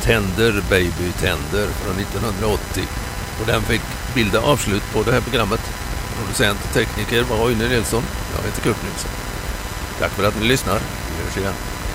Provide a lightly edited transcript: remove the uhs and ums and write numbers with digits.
Tänder baby tänder från 1980. Och den fick bilda avslut på det här programmet. Producent och tekniker var Roine Nilsson. Jag heter Kurt Nilsson. Tack för att ni lyssnar. Vi hörs igen.